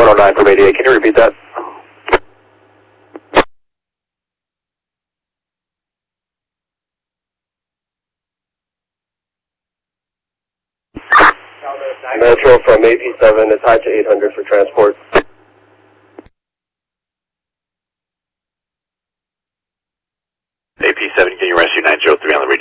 109 from 88. Can you repeat that? Metro from AP7 is high to 800 for transport.